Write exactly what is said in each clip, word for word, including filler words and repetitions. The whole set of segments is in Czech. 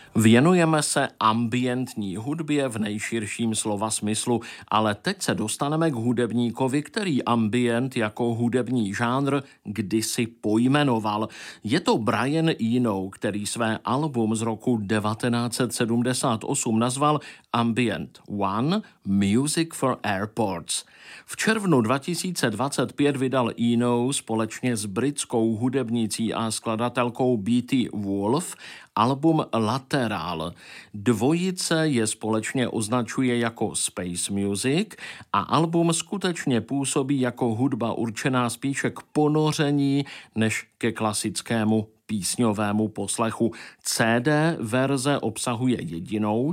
Věnujeme se ambientní hudbě v nejširším slova smyslu, ale teď se dostaneme k hudebníkovi, který ambient jako hudební žánr kdysi pojmenoval. Je to Brian Eno, který své album z roku devatenáct set sedmdesát osm nazval Ambient One – Music for Airports. V červnu dva tisíce dvacet pět vydal Eno společně s britskou hudebnicí a skladatelkou B T Wolf album Lateral. Dvojice je společně označuje jako space music a album skutečně působí jako hudba určená spíše k ponoření než ke klasickému písňovému poslechu. C D verze obsahuje jedinou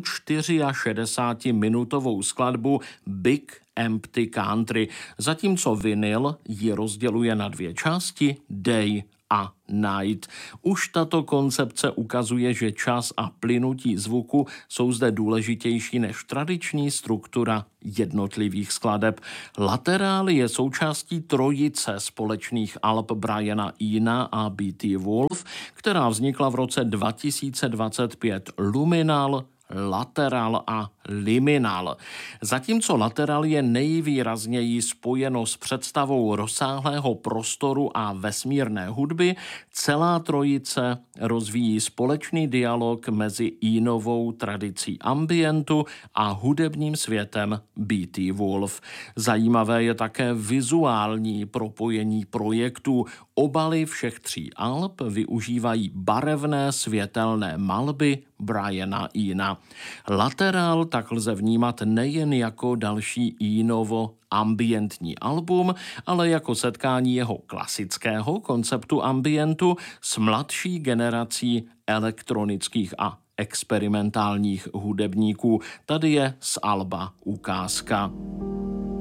šedesátičtyřminutovou skladbu Big Empty Country, zatímco vinyl ji rozděluje na dvě části Day a Night. Už tato koncepce ukazuje, že čas a plynutí zvuku jsou zde důležitější než tradiční struktura jednotlivých skladeb. Lateral je součástí trojice společných alb Briana Ena a B T Wolf, která vznikla v roce dva tisíce dvacet pět. Luminal, Lateral a Liminal. Zatímco Lateral je nejvýrazněji spojeno s představou rozsáhlého prostoru a vesmírné hudby, celá trojice rozvíjí společný dialog mezi Enovou tradicí ambientu a hudebním světem B T Wolf. Zajímavé je také vizuální propojení projektů. Obaly všech tří alb využívají barevné světelné malby Briana Ena. Lateral tak lze vnímat nejen jako další Enovo ambientní album, ale jako setkání jeho klasického konceptu ambientu s mladší generací elektronických a experimentálních hudebníků. Tady je z alba ukázka.